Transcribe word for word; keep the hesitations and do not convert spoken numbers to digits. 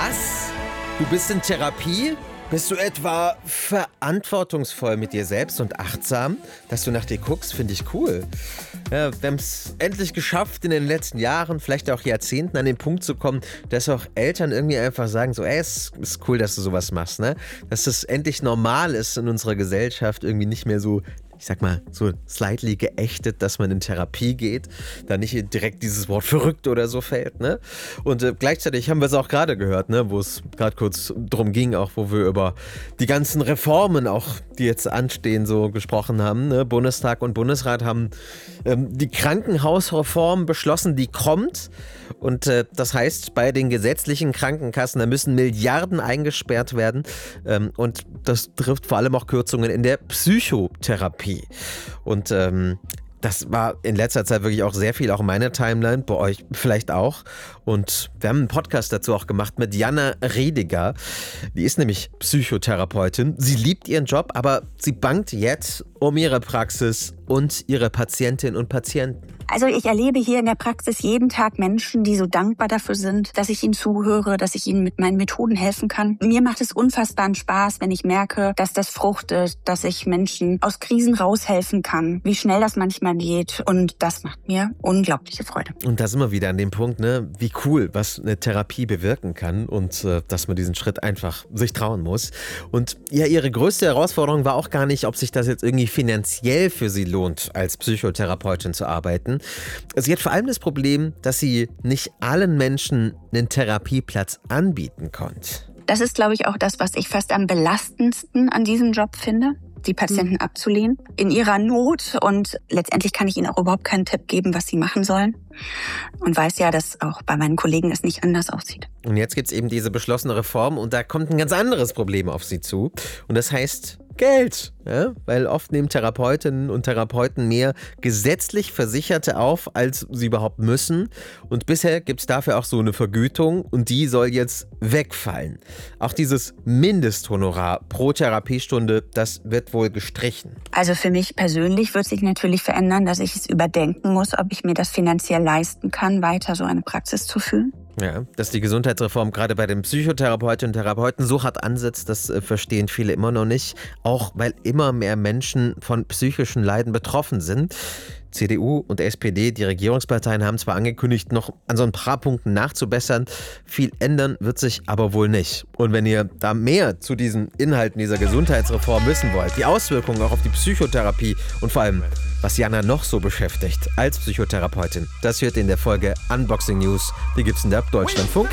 Was? Du bist in Therapie? Bist du etwa verantwortungsvoll mit dir selbst und achtsam? Dass du nach dir guckst, finde ich cool. Ja, wir haben es endlich geschafft, in den letzten Jahren, vielleicht auch Jahrzehnten, an den Punkt zu kommen, dass auch Eltern irgendwie einfach sagen, so, ey, es ist cool, dass du sowas machst, ne? Dass es endlich normal ist in unserer Gesellschaft, irgendwie nicht mehr so, ich sag mal, so slightly geächtet, dass man in Therapie geht, da nicht direkt dieses Wort verrückt oder so fällt, ne? Und äh, gleichzeitig haben wir es auch gerade gehört, ne, wo es gerade kurz drum ging, auch wo wir über die ganzen Reformen auch, die jetzt anstehen, so gesprochen haben, ne? Bundestag und Bundesrat haben ähm, die Krankenhausreform beschlossen, die kommt. Und äh, das heißt, bei den gesetzlichen Krankenkassen, da müssen Milliarden eingesperrt werden. Ähm, und das trifft vor allem auch Kürzungen in der Psychotherapie. Und ähm, das war in letzter Zeit wirklich auch sehr viel, auch in meiner Timeline, bei euch vielleicht auch. Und wir haben einen Podcast dazu auch gemacht mit Jana Rediger. Die ist nämlich Psychotherapeutin. Sie liebt ihren Job, aber sie bangt jetzt um ihre Praxis und ihre Patientinnen und Patienten. Also ich erlebe hier in der Praxis jeden Tag Menschen, die so dankbar dafür sind, dass ich ihnen zuhöre, dass ich ihnen mit meinen Methoden helfen kann. Mir macht es unfassbaren Spaß, wenn ich merke, dass das fruchtet, dass ich Menschen aus Krisen raushelfen kann, wie schnell das manchmal geht. Und das macht mir unglaubliche Freude. Und da sind wir wieder an dem Punkt, ne, wie cool, was eine Therapie bewirken kann und äh, dass man diesen Schritt einfach sich trauen muss. Und ja, ihre größte Herausforderung war auch gar nicht, ob sich das jetzt irgendwie finanziell für sie lohnt, als Psychotherapeutin zu arbeiten. Sie hat vor allem das Problem, dass sie nicht allen Menschen einen Therapieplatz anbieten konnte. Das ist, glaube ich, auch das, was ich fast am belastendsten an diesem Job finde, die Patienten abzulehnen in ihrer Not. Und letztendlich kann ich ihnen auch überhaupt keinen Tipp geben, was sie machen sollen. Und weiß ja, dass auch bei meinen Kollegen es nicht anders aussieht. Und jetzt gibt es eben diese beschlossene Reform und da kommt ein ganz anderes Problem auf sie zu. Und das heißt Geld. Ja? Weil oft nehmen Therapeutinnen und Therapeuten mehr gesetzlich Versicherte auf, als sie überhaupt müssen. Und bisher gibt es dafür auch so eine Vergütung und die soll jetzt wegfallen. Auch dieses Mindesthonorar pro Therapiestunde, das wird wohl gestrichen. Also für mich persönlich wird sich natürlich verändern, dass ich es überdenken muss, ob ich mir das finanziell leisten kann, weiter so eine Praxis zu führen. Ja, dass die Gesundheitsreform gerade bei den Psychotherapeutinnen und Therapeuten so hart ansetzt, das äh, verstehen viele immer noch nicht. Auch weil immer mehr Menschen von psychischen Leiden betroffen sind. C D U und S P D, die Regierungsparteien, haben zwar angekündigt, noch an so ein paar Punkten nachzubessern. Viel ändern wird sich aber wohl nicht. Und wenn ihr da mehr zu diesen Inhalten dieser Gesundheitsreform wissen wollt, die Auswirkungen auch auf die Psychotherapie und vor allem, was Jana noch so beschäftigt als Psychotherapeutin, das hört ihr in der Folge Unboxing News. Die gibt's in der Deutschlandfunk